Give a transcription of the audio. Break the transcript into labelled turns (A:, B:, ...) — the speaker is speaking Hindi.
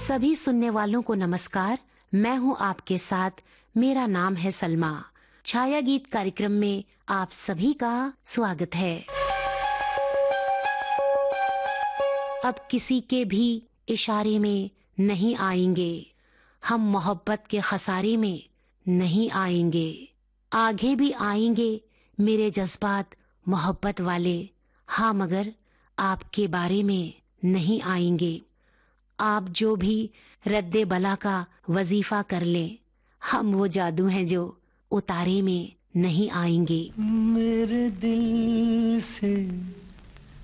A: सभी सुनने वालों को नमस्कार। मैं हूं आपके साथ, मेरा नाम है सलमा। छाया गीत कार्यक्रम में आप सभी का स्वागत है। अब किसी के भी इशारे में नहीं आएंगे, हम मोहब्बत के खसारे में नहीं आएंगे। आगे भी आएंगे मेरे जज्बात मोहब्बत वाले, हाँ मगर आपके बारे में नहीं आएंगे। आप जो भी रद्दे बला का वजीफा कर लें, हम वो जादू हैं जो उतारे में नहीं आएंगे।
B: मेरे दिल से